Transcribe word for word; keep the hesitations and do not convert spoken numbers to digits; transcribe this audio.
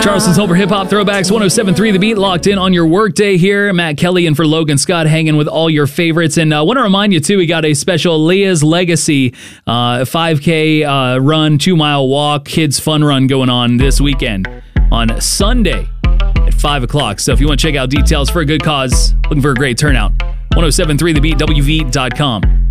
Charleston's Home for Hip Hop Throwbacks, one oh seven point three The Beat, locked in on your workday here. Matt Kelly and for Logan Scott, hanging with all your favorites. And I uh, want to remind you, too, we got a special Leah's Legacy uh, five K uh, run, two-mile walk, kids fun run going on this weekend on Sunday at five o'clock. So if you want to check out details for a good cause, looking for a great turnout, one oh seven point three The Beat, W V dot com.